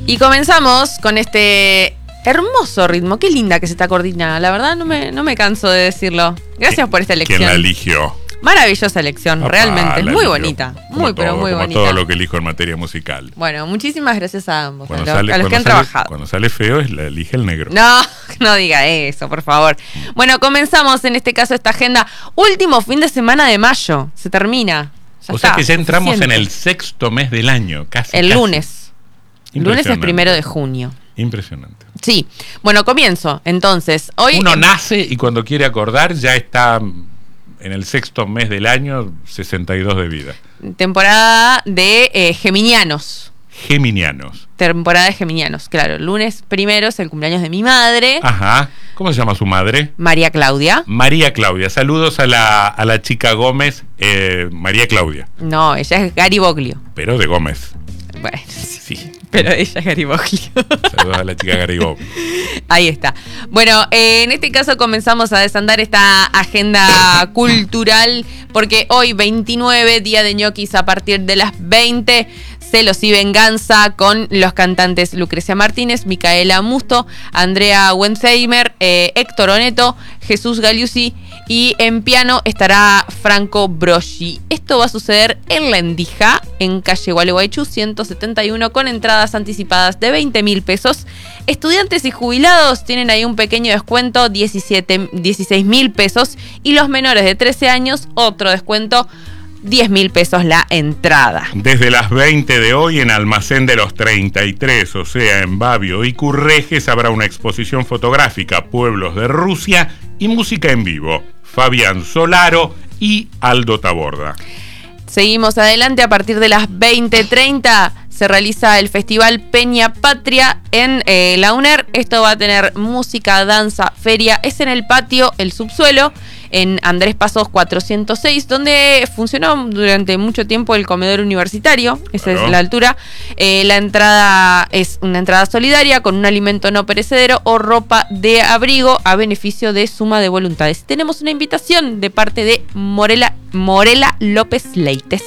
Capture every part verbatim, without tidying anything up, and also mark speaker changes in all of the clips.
Speaker 1: Y comenzamos con este hermoso ritmo. Qué linda que se está coordinada. La verdad no me, no me canso de decirlo. Gracias por esta elección.
Speaker 2: ¿Quién la eligió?
Speaker 1: Maravillosa elección,
Speaker 2: Opa,
Speaker 1: realmente. Es muy
Speaker 2: eligió.
Speaker 1: bonita.
Speaker 2: Como
Speaker 1: Muy, pero
Speaker 2: todo,
Speaker 1: muy
Speaker 2: como
Speaker 1: bonita.
Speaker 2: todo lo que elijo en materia musical.
Speaker 1: Bueno, muchísimas gracias a ambos, a,
Speaker 2: Cuando
Speaker 1: los,
Speaker 2: sale,
Speaker 1: a los que han
Speaker 2: cuando sale-
Speaker 1: trabajado.
Speaker 2: Cuando sale feo, es la elige el negro.
Speaker 1: No, no diga eso, por favor. Bueno, comenzamos en este caso esta agenda. Último fin de semana de mayo. Se termina. Ya
Speaker 2: o sea
Speaker 1: está,
Speaker 2: que ya entramos
Speaker 1: suficiente.
Speaker 2: en el sexto mes del año, casi.
Speaker 1: El
Speaker 2: casi.
Speaker 1: lunes. El lunes es primero de junio.
Speaker 2: Impresionante.
Speaker 1: Sí. Bueno, comienzo. Entonces, hoy.
Speaker 2: Uno
Speaker 1: em-
Speaker 2: nace y cuando quiere acordar ya está en el sexto mes del año, sesenta y dos de vida.
Speaker 1: temporada de eh, Geminianos.
Speaker 2: Geminianos.
Speaker 1: Temporada de Geminianos, claro. El lunes primero es el cumpleaños de mi madre,
Speaker 2: Ajá. ¿Cómo se llama su madre?
Speaker 1: María Claudia.
Speaker 2: María Claudia. Saludos a la, a la chica Gómez, eh, María Claudia,
Speaker 1: No, ella es Gariboglio.
Speaker 2: pero de Gómez.
Speaker 1: Bueno,
Speaker 2: Sí.
Speaker 1: pero ella es Gariboglio.
Speaker 2: Saludos a la chica Gary Gómez.
Speaker 1: Ahí está. Bueno, eh, en este caso comenzamos a desandar esta agenda cultural porque hoy veintinueve, día de ñoquis a partir de las veinte, Celos y Venganza con los cantantes Lucrecia Martínez, Micaela Musto, Andrea Wensheimer, eh, Héctor Oneto, Jesús Galiusi y en piano estará Franco Broggi. Esto va a suceder en La Endija, en calle Gualeguaychú ciento setenta y uno, con entradas anticipadas de veinte mil pesos. Estudiantes y jubilados tienen ahí un pequeño descuento, diecisiete, dieciséis mil pesos. Y los menores de trece años, otro descuento, diez mil pesos la entrada.
Speaker 2: Desde las veinte de hoy en Almacén de los treinta y tres, o sea, en Babio y Currejes, habrá una exposición fotográfica, Pueblos de Rusia y música en vivo. Fabián Solaro y Aldo Taborda.
Speaker 1: Seguimos adelante. A partir de las veinte treinta se realiza el Festival Peña Patria en eh, la UNER. Esto va a tener música, danza, feria. Es en el patio El Subsuelo, en Andrés Pasos cuatrocientos seis, donde funcionó durante mucho tiempo el comedor universitario. Esa
Speaker 2: Claro.
Speaker 1: es la altura. Eh, la entrada es una entrada solidaria con un alimento no perecedero o ropa de abrigo a beneficio de Suma de Voluntades. Tenemos una invitación de parte de Morela, Morela López Leites.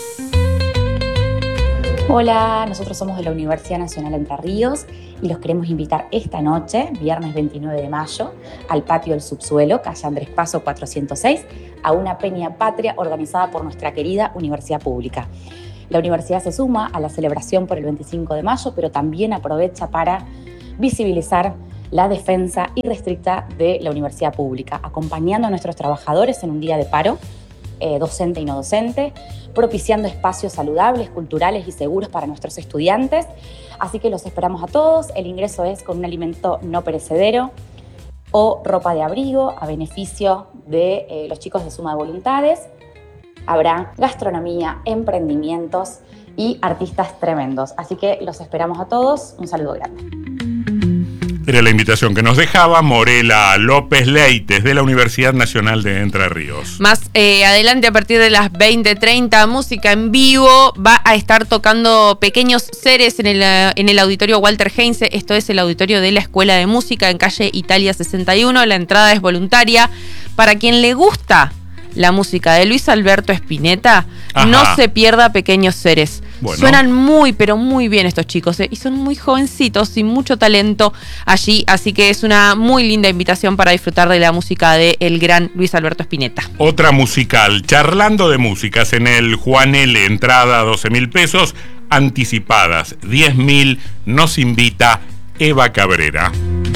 Speaker 3: Hola, nosotros somos de la Universidad Nacional Entre Ríos y los queremos invitar esta noche, viernes veintinueve de mayo, al patio del Subsuelo, calle Andrés Paso cuatrocientos seis, a una peña patria organizada por nuestra querida Universidad Pública. La universidad se suma a la celebración por el veinticinco de mayo, pero también aprovecha para visibilizar la defensa irrestricta de la universidad pública, acompañando a nuestros trabajadores en un día de paro, eh, docente y no docente, propiciando espacios saludables, culturales y seguros para nuestros estudiantes. Así que los esperamos a todos. El ingreso es con un alimento no perecedero o ropa de abrigo a beneficio de eh, los chicos de Suma de Voluntades. Habrá gastronomía, emprendimientos y artistas tremendos. Así que los esperamos a todos. Un saludo grande.
Speaker 2: Era la invitación que nos dejaba Morela López Leites de la Universidad Nacional de Entre Ríos.
Speaker 1: Más eh, adelante, a partir de las veinte treinta, música en vivo. Va a estar tocando Pequeños Seres en el, eh, en el auditorio Walter Heinze. Esto es el auditorio de la Escuela de Música en calle Italia sesenta y uno. La entrada es voluntaria. Para quien le gusta la música de Luis Alberto Spinetta,
Speaker 2: Ajá.
Speaker 1: no se pierda Pequeños Seres.
Speaker 2: Bueno.
Speaker 1: Suenan muy, pero muy bien estos chicos, ¿eh? Y son muy jovencitos y mucho talento allí, así que es una muy linda invitación para disfrutar de la música del gran Luis Alberto Spinetta.
Speaker 2: Otra musical, charlando de músicas en el Juan L, entrada doce mil pesos, anticipadas diez mil, nos invita Eva Cabrera.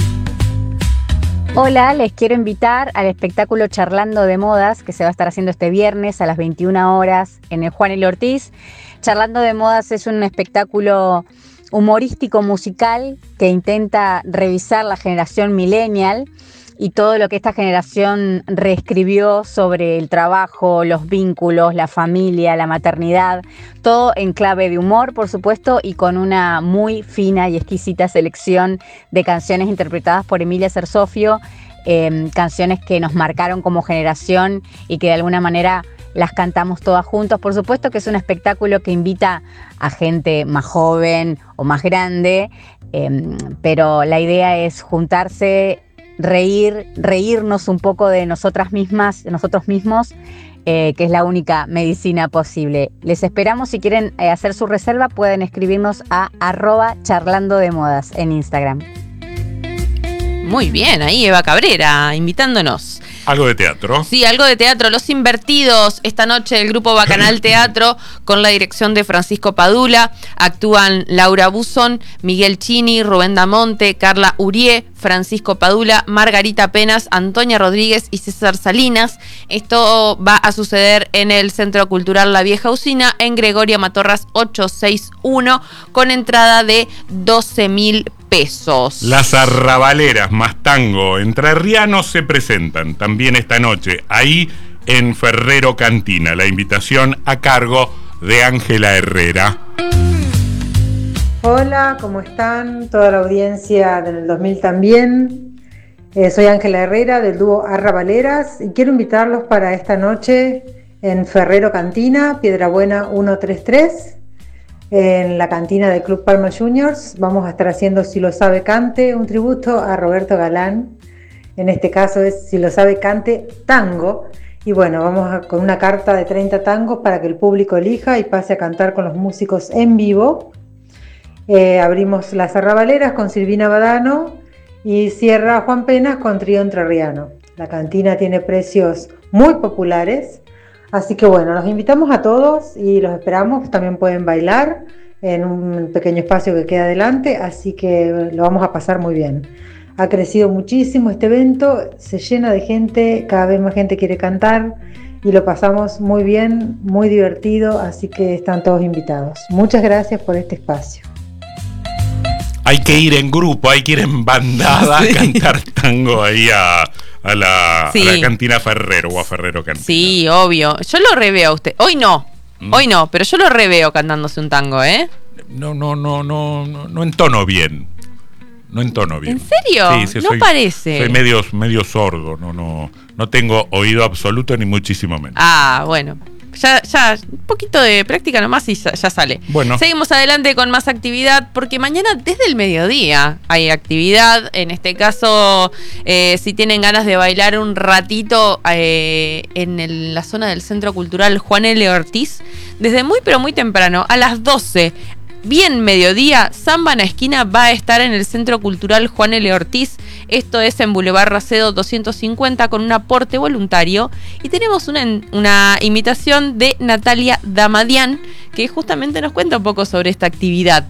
Speaker 4: Hola, les quiero invitar al espectáculo Charlando de Modas que se va a estar haciendo este viernes a las veintiuna horas en el Juan L. Ortiz. Charlando de Modas es un espectáculo humorístico musical que intenta revisar la generación millennial y todo lo que esta generación reescribió sobre el trabajo, los vínculos, la familia, la maternidad, todo en clave de humor, por supuesto, y con una muy fina y exquisita selección de canciones interpretadas por Emilia Cersofio, eh, canciones que nos marcaron como generación y que de alguna manera las cantamos todas juntos. Por supuesto que es un espectáculo que invita a gente más joven o más grande, eh, pero la idea es juntarse, reír, reírnos un poco de nosotras mismas, de nosotros mismos, eh, que es la única medicina posible. Les esperamos. Si quieren eh, hacer su reserva, pueden escribirnos a arroba charlando de modas en Instagram.
Speaker 1: Muy bien, ahí Eva Cabrera, invitándonos.
Speaker 2: ¿Algo de teatro?
Speaker 1: Sí, algo de teatro. Los Invertidos, esta noche el grupo Bacanal Teatro, con la dirección de Francisco Padula. Actúan Laura Buzón, Miguel Chini, Rubén Damonte, Carla Urié, Francisco Padula, Margarita Penas, Antonia Rodríguez y César Salinas. Esto va a suceder en el Centro Cultural La Vieja Usina, en Gregoria Matorras ochocientos sesenta y uno, con entrada de doce mil pesos.
Speaker 2: Las Arrabaleras más tango entrerrianos se presentan también esta noche, ahí en Ferrero Cantina. La invitación a cargo de Ángela Herrera.
Speaker 5: Hola, ¿cómo están? Toda la audiencia del dos mil también. Eh, soy Ángela Herrera del dúo Arrabaleras y quiero invitarlos para esta noche en Ferrero Cantina, Piedrabuena ciento treinta y tres. En la cantina del Club Palma Juniors vamos a estar haciendo Si lo sabe cante, un tributo a Roberto Galán. En este caso es Si lo sabe cante tango. Y bueno, vamos a, con una carta de treinta tangos para que el público elija y pase a cantar con los músicos en vivo. Eh, abrimos las Arrabaleras con Silvina Badano y cierra Juan Penas con Trío Entrerriano. La cantina tiene precios muy populares. Así que bueno, los invitamos a todos y los esperamos. También pueden bailar en un pequeño espacio que queda adelante, así que lo vamos a pasar muy bien. Ha crecido muchísimo este evento, se llena de gente, cada vez más gente quiere cantar y lo pasamos muy bien, muy divertido, así que están todos invitados. Muchas gracias por este espacio.
Speaker 2: Hay que ir en grupo, hay que ir en bandada sí. a cantar tango ahí a... A la, sí. a la cantina Ferrero o a Ferrero Cantina.
Speaker 1: Sí, obvio. Yo lo reveo a usted. Hoy no, ¿Mm? hoy no, pero yo lo reveo cantándose un tango, ¿eh?
Speaker 2: No, no, no, no, no, no entono bien. No entono bien.
Speaker 1: ¿En serio? Sí, sí, no
Speaker 2: soy,
Speaker 1: parece.
Speaker 2: Soy medio, medio sordo, no, no, no tengo oído absoluto ni muchísimo menos.
Speaker 1: Ah, bueno. Ya, ya, un poquito de práctica nomás y ya, ya sale.
Speaker 2: Bueno.
Speaker 1: Seguimos adelante con más actividad, porque mañana desde el mediodía hay actividad. En este caso, eh, si tienen ganas de bailar un ratito eh, en el, la zona del Centro Cultural Juan L. Ortiz, desde muy pero muy temprano, a las doce, bien mediodía, Samba en la Esquina va a estar en el Centro Cultural Juan L. Ortiz. Esto es en Boulevard Racedo doscientos cincuenta, con un aporte voluntario. Y tenemos una, una invitación de Natalia Damadian, que justamente nos cuenta un poco sobre esta actividad.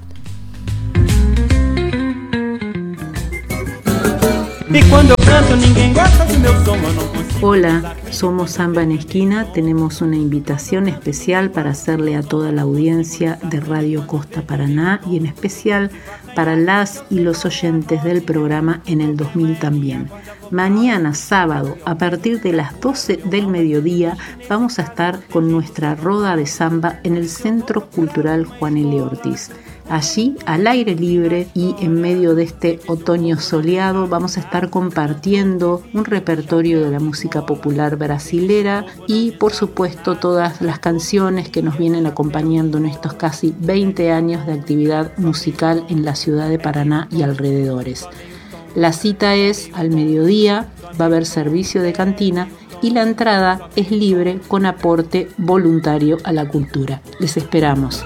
Speaker 6: Hola, somos Samba en Esquina. Tenemos una invitación especial para hacerle a toda la audiencia de Radio Costa Paraná y en especial para las y los oyentes del programa en el dos mil también. Mañana sábado, a partir de las doce del mediodía, vamos a estar con nuestra roda de samba en el Centro Cultural Juan L. Ortiz. Allí, al aire libre y en medio de este otoño soleado, vamos a estar compartiendo un repertorio de la música popular brasilera y, por supuesto, todas las canciones que nos vienen acompañando en estos casi veinte años de actividad musical en la ciudad de Paraná y alrededores. La cita es al mediodía, va a haber servicio de cantina y la entrada es libre con aporte voluntario a la cultura. Les esperamos.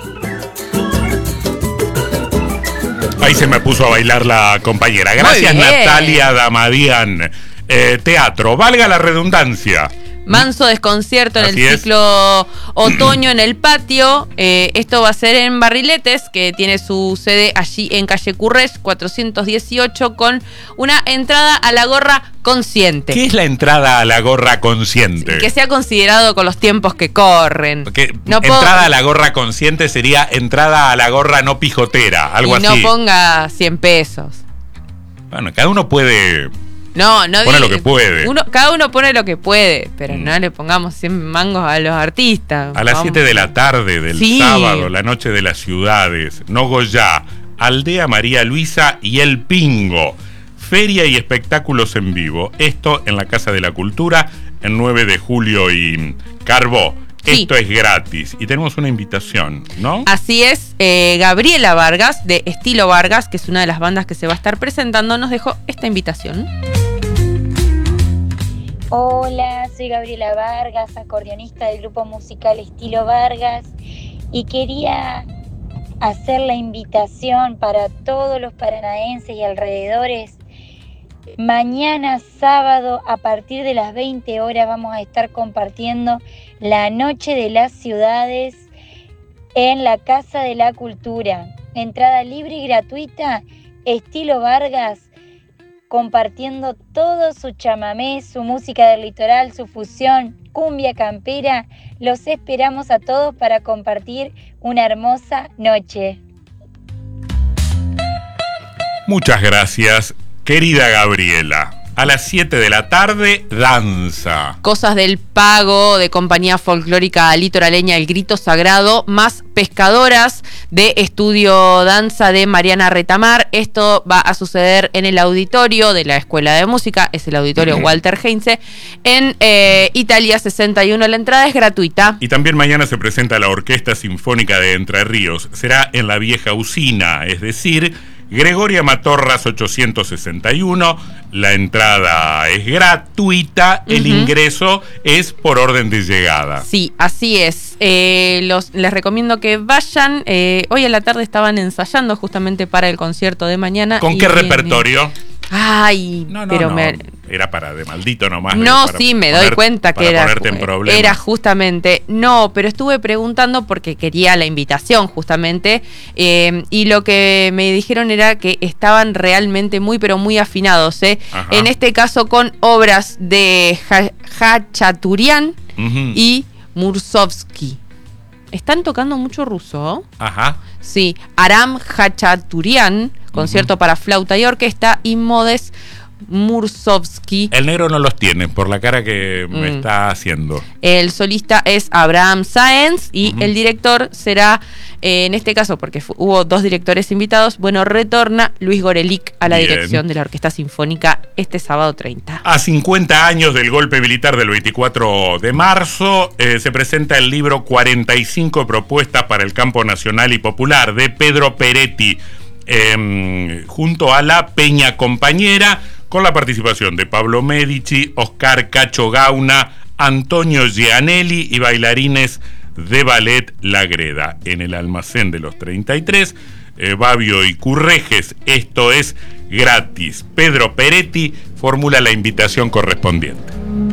Speaker 2: Ahí se me puso a bailar la compañera. Gracias, Natalia Damadian. Eh, teatro, valga la redundancia.
Speaker 1: Manso desconcierto en
Speaker 2: Así
Speaker 1: el
Speaker 2: es.
Speaker 1: ciclo otoño en el patio. Eh, esto va a ser en Barriletes, que tiene su sede allí en calle Currés cuatrocientos dieciocho, con una entrada a la gorra consciente.
Speaker 2: ¿Qué es la entrada a la gorra consciente?
Speaker 1: Que sea considerado con los tiempos que corren.
Speaker 2: Porque
Speaker 1: no
Speaker 2: entrada
Speaker 1: po-
Speaker 2: a la gorra consciente sería entrada a la gorra no pijotera, algo
Speaker 1: y
Speaker 2: así.
Speaker 1: Y no ponga cien pesos.
Speaker 2: Bueno, cada uno puede...
Speaker 1: No, no
Speaker 2: Pone
Speaker 1: di-
Speaker 2: lo que puede.
Speaker 1: Uno, cada uno pone lo que puede, pero
Speaker 2: Mm.
Speaker 1: no le pongamos cien mangos a los artistas.
Speaker 2: A las
Speaker 1: Vamos.
Speaker 2: siete de la tarde del
Speaker 1: Sí.
Speaker 2: sábado, la noche de las ciudades, Nogoyá, Aldea María Luisa y El Pingo. Feria y espectáculos en vivo. Esto en la Casa de la Cultura, en nueve de julio y Carbó.
Speaker 1: Sí.
Speaker 2: Esto es gratis. Y tenemos una invitación, ¿no?
Speaker 1: Así es, eh, Gabriela Vargas, de Estilo Vargas, que es una de las bandas que se va a estar presentando, nos dejó esta invitación.
Speaker 7: Hola, soy Gabriela Vargas, acordeonista del grupo musical Estilo Vargas, y quería hacer la invitación para todos los paranaenses y alrededores. Mañana sábado a partir de las veinte horas vamos a estar compartiendo la Noche de las Ciudades en la Casa de la Cultura. Entrada libre y gratuita, Estilo Vargas, compartiendo todo su chamamé, su música del litoral, su fusión, cumbia campera. Los esperamos a todos para compartir una hermosa noche.
Speaker 2: Muchas gracias, querida Gabriela. A las siete de la tarde, danza.
Speaker 1: Cosas del Pago, de Compañía Folclórica Litoraleña El Grito Sagrado, más Pescadoras, de Estudio Danza de Mariana Retamar. Esto va a suceder en el auditorio de la Escuela de Música, es el auditorio Walter Heinze, en eh, Italia sesenta y uno. La entrada es gratuita.
Speaker 2: Y también mañana se presenta la Orquesta Sinfónica de Entre Ríos. Será en la vieja usina, es decir, Gregoria Matorras ochocientos sesenta y uno. La entrada es gratuita, uh-huh. El ingreso es por orden de llegada.
Speaker 1: Sí, así es. Eh, los, les recomiendo que vayan. Eh, hoy a la tarde estaban ensayando justamente para el concierto de mañana.
Speaker 2: ¿Con qué viene... repertorio?
Speaker 1: Ay,
Speaker 2: no, no,
Speaker 1: pero
Speaker 2: no.
Speaker 1: me...
Speaker 2: Era para de maldito nomás.
Speaker 1: No,
Speaker 2: para
Speaker 1: sí, me
Speaker 2: poner,
Speaker 1: doy cuenta que era, era justamente, no, pero estuve preguntando porque quería la invitación justamente, eh, y lo que me dijeron era que estaban realmente muy, pero muy afinados, ¿eh? En este caso con obras de Hachaturian uh-huh. y Mussorgsky. Están tocando mucho ruso.
Speaker 2: Ajá.
Speaker 1: Sí, Aram Hachaturian, concierto uh-huh. para flauta y orquesta, y Modest Mussorgsky.
Speaker 2: El negro no los tiene, por la cara que mm. me está haciendo.
Speaker 1: El solista es Abraham Sáenz y uh-huh. el director será, eh, en este caso, porque fu- hubo dos directores invitados, bueno, retorna Luis Gorelick a la Bien. dirección de la Orquesta Sinfónica este sábado treinta.
Speaker 2: A cincuenta años del golpe militar del veinticuatro de marzo, eh, se presenta el libro cuarenta y cinco propuestas para el campo nacional y popular de Pedro Peretti, eh, junto a la Peña Compañera, con la participación de Pablo Medici, Oscar Cacho Gauna, Antonio Gianelli y bailarines de ballet La Greda. En el almacén de los treinta y tres, eh, Babio y Currejes, esto es gratis. Pedro Peretti formula la invitación correspondiente.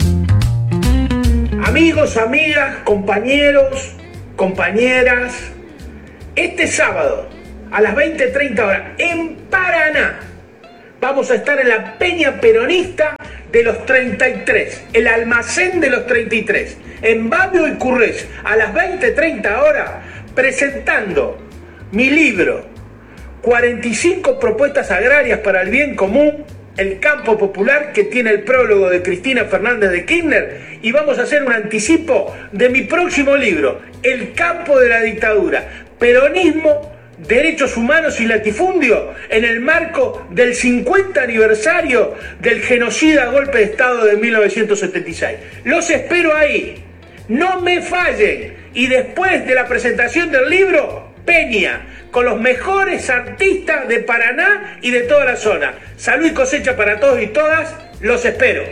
Speaker 8: Amigos, amigas, compañeros, compañeras, este sábado a las veinte treinta horas en Paraná vamos a estar en la Peña Peronista de los treinta y tres, el almacén de los treinta y tres, en Babio y Currés, a las veinte treinta horas, presentando mi libro, cuarenta y cinco propuestas agrarias para el bien común, el campo popular, que tiene el prólogo de Cristina Fernández de Kirchner, y vamos a hacer un anticipo de mi próximo libro, El campo de la dictadura, peronismo, derechos humanos y latifundio en el marco del cincuenta aniversario del genocida golpe de Estado de mil novecientos setenta y seis. Los espero ahí, no me fallen. Y después de la presentación del libro, Peña, con los mejores artistas de Paraná y de toda la zona. Salud y cosecha para todos y todas, los espero.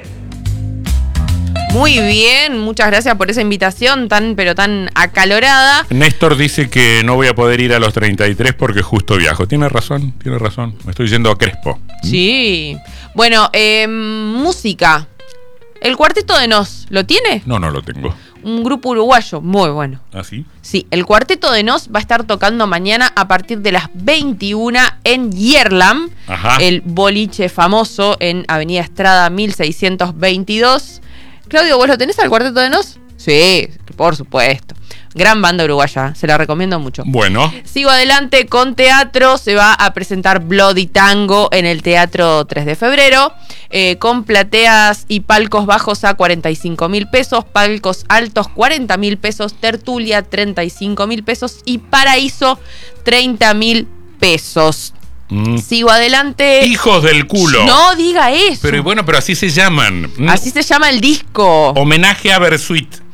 Speaker 1: Muy bien, muchas gracias por esa invitación tan pero tan acalorada.
Speaker 2: Néstor dice que no voy a poder ir a los treinta y tres porque justo viajo. Tiene razón, tiene razón. Me estoy yendo a Crespo.
Speaker 1: Sí. Bueno, eh, música. ¿El Cuarteto de Nos lo tiene?
Speaker 2: No, no lo tengo.
Speaker 1: Un grupo uruguayo, muy bueno.
Speaker 2: ¿Ah, sí?
Speaker 1: Sí, el Cuarteto de Nos va a estar tocando mañana a partir de las veintiuna en Yerlam, Ajá. el boliche famoso en Avenida Estrada mil seiscientos veintidós. Claudio, ¿vos lo tenés al Cuarteto de Nos? Sí, por supuesto. Gran banda uruguaya, se la recomiendo mucho.
Speaker 2: Bueno.
Speaker 1: Sigo adelante con teatro. Se va a presentar Bloody Tango en el Teatro tres de febrero, eh, con plateas y palcos bajos a cuarenta y cinco mil pesos, palcos altos cuarenta mil pesos, tertulia treinta y cinco mil pesos y paraíso treinta mil pesos. Mm. Sigo adelante.
Speaker 2: Hijos del culo.
Speaker 1: No diga eso.
Speaker 2: Pero bueno, pero así se llaman.
Speaker 1: Así se llama el disco.
Speaker 2: Homenaje a Bersuit.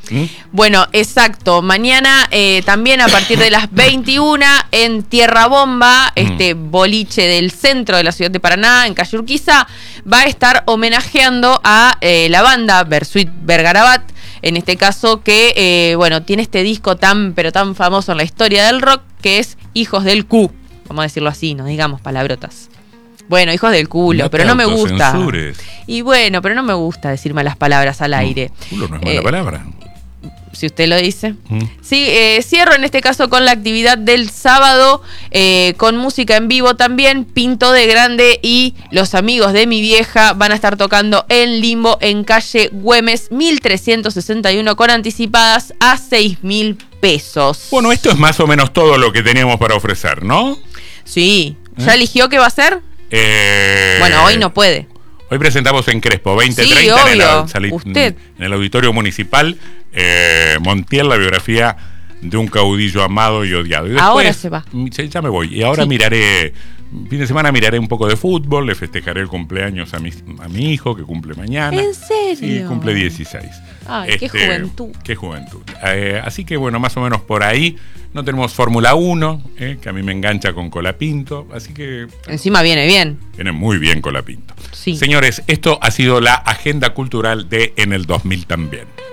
Speaker 2: ¿Mm?
Speaker 1: Bueno, exacto. Mañana eh, también a partir de las veintiuna en Tierra Bomba, este mm. boliche del centro de la ciudad de Paraná, en calle Urquiza, va a estar homenajeando a eh, la banda Bersuit Vergarabat, en este caso que, eh, bueno, tiene este disco tan, pero tan famoso en la historia del rock, que es Hijos del Q. Vamos a decirlo así, no digamos palabrotas. Bueno, hijos del culo,
Speaker 2: no
Speaker 1: pero no me gusta.
Speaker 2: Censures.
Speaker 1: Y bueno, pero no me gusta decir malas palabras al aire.
Speaker 2: No, culo no es mala eh, palabra.
Speaker 1: Si usted lo dice. Mm. Sí, eh, cierro en este caso con la actividad del sábado, eh, con música en vivo también. Pinto de Grande y Los Amigos de Mi Vieja van a estar tocando en Limbo, en calle Güemes, mil trescientos sesenta y uno, con anticipadas a seis mil pesos.
Speaker 2: Bueno, esto es más o menos todo lo que teníamos para ofrecer, ¿no?
Speaker 1: Sí. ¿Ya ¿Eh? eligió qué va a hacer?
Speaker 2: Eh...
Speaker 1: Bueno, hoy no puede.
Speaker 2: Hoy presentamos en Crespo veinte treinta
Speaker 1: sí,
Speaker 2: en, el,
Speaker 1: Usted.
Speaker 2: en el Auditorio Municipal eh, Montiel, la biografía de un caudillo amado y odiado. Y después,
Speaker 1: ahora se va.
Speaker 2: Ya me voy. Y ahora sí. miraré, fin de semana miraré un poco de fútbol, le festejaré el cumpleaños a mi, a mi hijo, que cumple mañana.
Speaker 1: ¿En serio?
Speaker 2: Sí, cumple dieciséis.
Speaker 1: Ay, este, qué juventud.
Speaker 2: Qué juventud. Eh, así que bueno, más o menos por ahí. No tenemos Fórmula uno, eh, que a mí me engancha con Colapinto, así que...
Speaker 1: Encima viene bien.
Speaker 2: Viene muy bien Colapinto.
Speaker 1: Sí.
Speaker 2: Señores, esto ha sido la agenda cultural de En el dos mil también.